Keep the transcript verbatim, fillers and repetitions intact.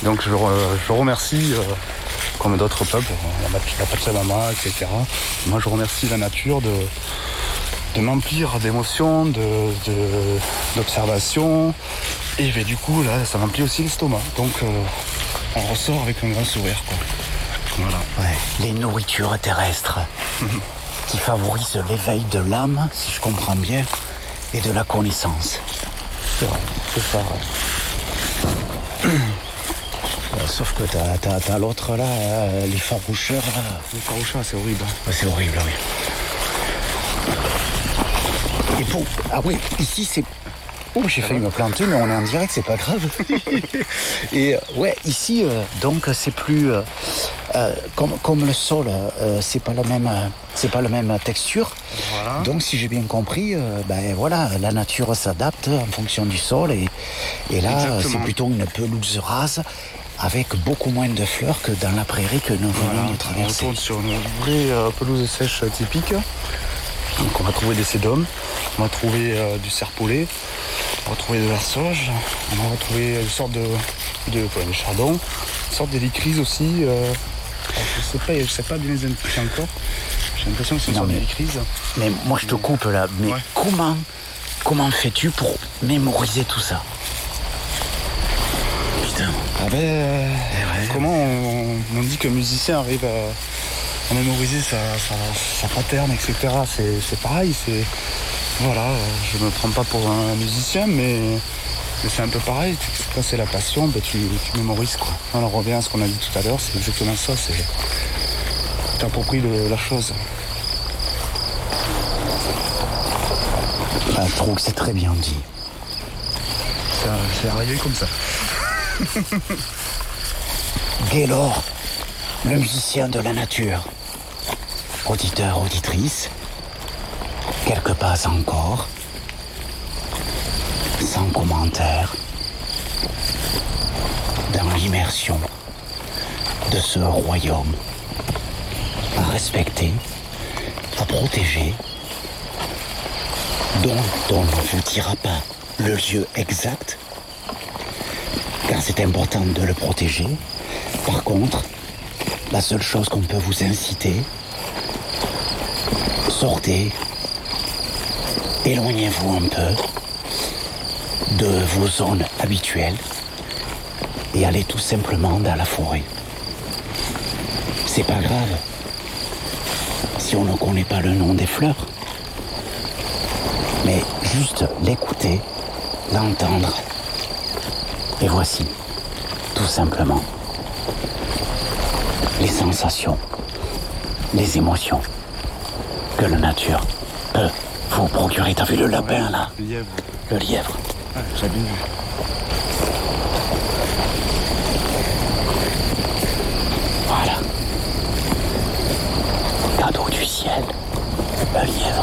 Donc je, je remercie, euh, comme d'autres peuples, la, la Pachamama, et cetera. Moi je remercie la nature de, de m'emplir d'émotions, de, de, d'observations. Et ben, du coup là ça m'emplit aussi l'estomac. Donc euh, on ressort avec un grand sourire, quoi. Voilà. Ouais, les nourritures terrestres qui favorisent l'éveil de l'âme, si je comprends bien, et de la connaissance. C'est vrai, c'est ça. Ouais. Euh, sauf que t'as, t'as, t'as l'autre là, euh, les faroucheurs là. Les faroucheurs, c'est horrible. Ouais, c'est horrible, oui. Et pour... Ah oui, ici c'est... Oh, j'ai failli me planter, mais on est en direct, c'est pas grave. Et euh, ouais, ici, euh, donc c'est plus... Euh, euh, comme, comme le sol, euh, c'est pas la même, euh, c'est pas la même texture. Voilà. Donc si j'ai bien compris, euh, ben voilà, la nature s'adapte en fonction du sol. Et, et là, Exactement. c'est plutôt une pelouse rase avec beaucoup moins de fleurs que dans la prairie que nous venons Voilà. de On traverser. retourne sur une vraie euh, pelouse sèche typique. Donc on va trouver des sédums, on va trouver euh, du serpolet, on va trouver de la sauge, on va retrouver une sorte de, de, ouais, de chardon, une sorte d'hélicryse aussi. Euh, alors je sais pas, je sais pas bien les identifier encore. J'ai l'impression que c'est une Non, sorte mais- d'hélicryse. Mais moi je te coupe là, mais Ouais. comment, comment fais-tu pour mémoriser tout ça? Putain. Ah ben, euh, ouais. comment on, on dit qu'un musicien arrive à, à mémoriser sa, sa, sa pattern, et cetera. C'est, c'est pareil, c'est... Voilà, euh, je me prends pas pour un musicien, mais, mais c'est un peu pareil. Tu- Quand c'est la passion, ben tu, tu mémorises, quoi. On en revient à ce qu'on a dit tout à l'heure, c'est exactement ça, c'est... Tu t'appropries le- la chose. Ah, je trouve que c'est très bien dit. Ça, c'est arrivé comme ça. Gaylor, le musicien de la nature. Auditeur, auditrice, quelques pas encore, sans commentaire, dans l'immersion de ce royaume, à respecter, à protéger, dont on ne vous dira pas le lieu exact, car c'est important de le protéger. Par contre, la seule chose qu'on peut vous inciter, sortez, éloignez-vous un peu de vos zones habituelles et allez tout simplement dans la forêt. C'est pas grave si on ne connaît pas le nom des fleurs, mais juste l'écouter, l'entendre. Et voici, tout simplement, les sensations, les émotions que la nature peut vous procurer. T'as vu le lapin là? Le lièvre. Le lièvre. Ouais, j'ai bien vu. Voilà. Cadeau du ciel, le lièvre.